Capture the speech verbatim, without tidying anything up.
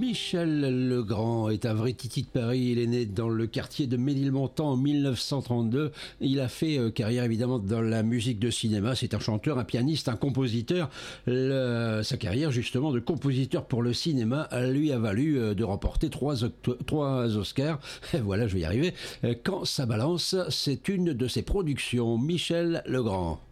Michel Legrand est un vrai titi de Paris. Il est né dans le quartier de Ménilmontant en mille neuf cent trente-deux. Il a fait euh, carrière évidemment dans la musique de cinéma. C'est un chanteur, un pianiste, un compositeur. Le, sa carrière justement de compositeur pour le cinéma lui a valu euh, de remporter trois, octo- trois Oscars. Et voilà, je vais y arriver. Euh, Quand ça balance, c'est une de ses productions. Michel Legrand.